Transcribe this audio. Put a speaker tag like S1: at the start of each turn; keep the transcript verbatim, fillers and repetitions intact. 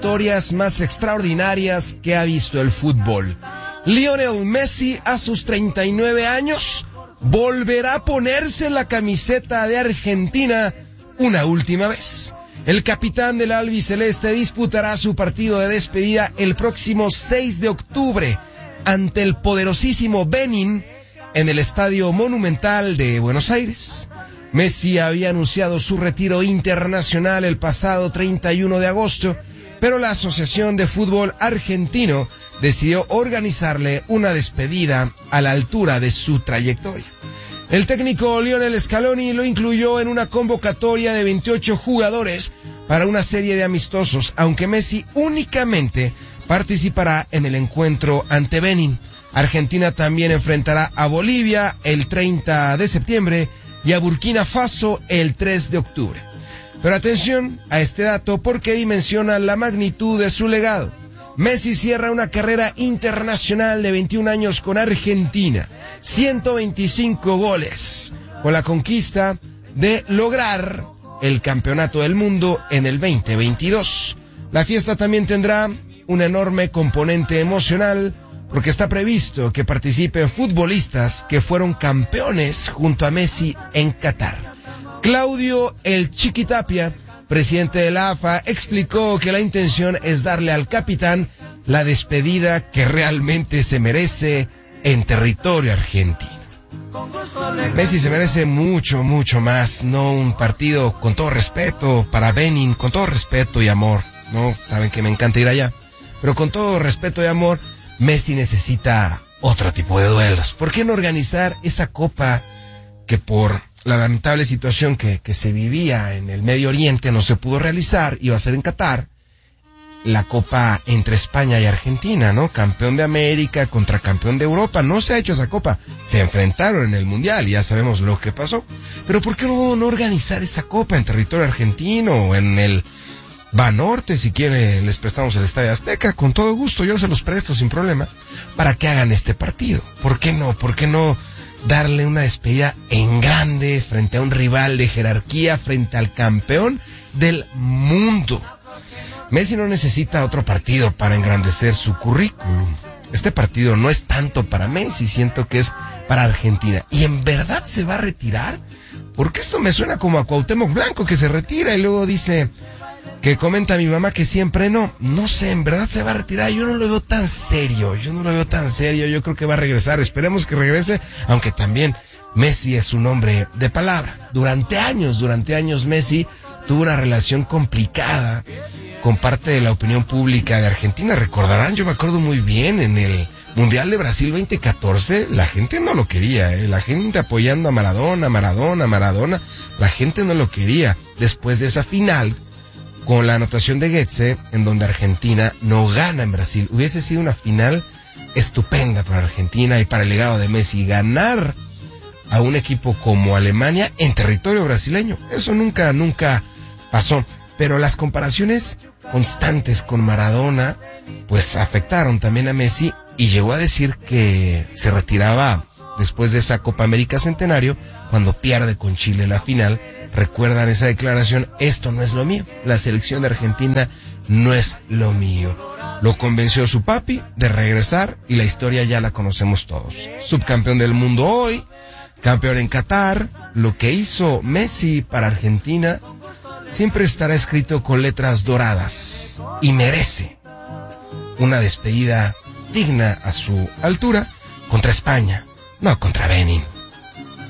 S1: historias más extraordinarias que ha visto el fútbol. Lionel Messi, a sus treinta y nueve años, volverá a ponerse la camiseta de Argentina una última vez. El capitán del albiceleste disputará su partido de despedida el próximo seis de octubre ante el poderosísimo Benin en el Estadio Monumental de Buenos Aires. Messi había anunciado su retiro internacional el pasado treinta y uno de agosto, pero la Asociación de Fútbol Argentino decidió organizarle una despedida a la altura de su trayectoria. El técnico Lionel Scaloni lo incluyó en una convocatoria de veintiocho jugadores para una serie de amistosos, aunque Messi únicamente participará en el encuentro ante Benin. Argentina también enfrentará a Bolivia el treinta de septiembre y a Burkina Faso el tres de octubre. Pero atención a este dato porque dimensiona la magnitud de su legado. Messi cierra una carrera internacional de veintiún años con Argentina, ciento veinticinco goles, con la conquista de lograr el campeonato del mundo en el veinte veintidós. La fiesta también tendrá un enorme componente emocional porque está previsto que participen futbolistas que fueron campeones junto a Messi en Qatar. Claudio El Chiquitapia, presidente de la A F A, explicó que la intención es darle al capitán la despedida que realmente se merece en territorio argentino. Messi se merece mucho, mucho más, no un partido, con todo respeto, para Benin, con todo respeto y amor, ¿no? Saben que me encanta ir allá, pero con todo respeto y amor, Messi necesita otro tipo de duelos. ¿Por qué no organizar esa copa que por la lamentable situación que, que se vivía en el Medio Oriente no se pudo realizar? Iba a ser en Qatar, la copa entre España y Argentina, ¿no? Campeón de América contra campeón de Europa. No se ha hecho esa copa. Se enfrentaron en el Mundial y ya sabemos lo que pasó. Pero ¿por qué no, no organizar esa copa en territorio argentino o en el Banorte? Si quiere, les prestamos el Estadio Azteca. Con todo gusto, yo se los presto sin problema para que hagan este partido. ¿Por qué no? ¿Por qué no darle una despedida en grande frente a un rival de jerarquía, frente al campeón del mundo? Messi no necesita otro partido para engrandecer su currículum. Este partido no es tanto para Messi, siento que es para Argentina. ¿Y en verdad se va a retirar? Porque esto me suena como a Cuauhtémoc Blanco, que se retira y luego dice que comenta a mi mamá que siempre no. No sé, en verdad se va a retirar. Yo no lo veo tan serio, yo no lo veo tan serio. Yo creo que va a regresar, esperemos que regrese, aunque también Messi es un hombre de palabra. Durante años, durante años Messi tuvo una relación complicada con parte de la opinión pública de Argentina. Recordarán, yo me acuerdo muy bien, en el Mundial de Brasil veinte catorce, la gente no lo quería, ¿eh? La gente apoyando a Maradona, Maradona, Maradona, la gente no lo quería. Después de esa final, con la anotación de Goetze, en donde Argentina no gana en Brasil, hubiese sido una final estupenda para Argentina y para el legado de Messi. Ganar a un equipo como Alemania en territorio brasileño, eso nunca, nunca pasó. Pero las comparaciones constantes con Maradona, pues afectaron también a Messi y llegó a decir que se retiraba después de esa Copa América Centenario, cuando pierde con Chile la final. Recuerdan esa declaración: esto no es lo mío, la selección de Argentina no es lo mío. Lo convenció su papi de regresar y la historia ya la conocemos todos. Subcampeón del mundo hoy, campeón en Qatar. Lo que hizo Messi para Argentina siempre estará escrito con letras doradas y merece una despedida digna a su altura contra España, no contra Benin.